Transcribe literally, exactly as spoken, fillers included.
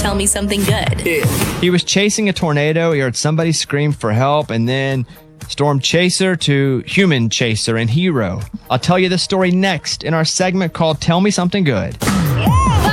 Tell me something good. He was chasing a tornado. He heard somebody scream for help, and then storm chaser to human chaser and hero. I'll tell you the story next in our segment called Tell Me Something Good.